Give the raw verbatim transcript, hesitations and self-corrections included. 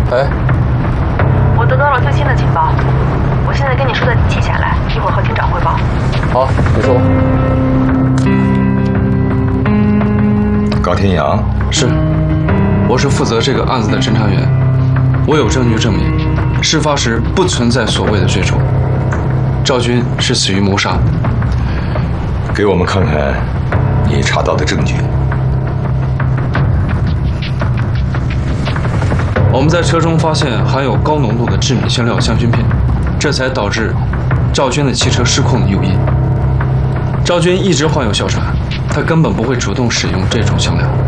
哎， 我得到了最新的情报，我现在跟你说的记下来，一会儿和厅长汇报。 好，你说。 高天阳， 是，我是负责这个案子的侦查员，我有证据证明，事发时不存在所谓的追逐，赵军是死于谋杀。 给我们看看你查到的证据。 我们在车中发现含有高浓度的致敏香料香薰片，这才导致赵军的汽车失控的诱因。赵军一直患有哮喘，他根本不会主动使用这种香料。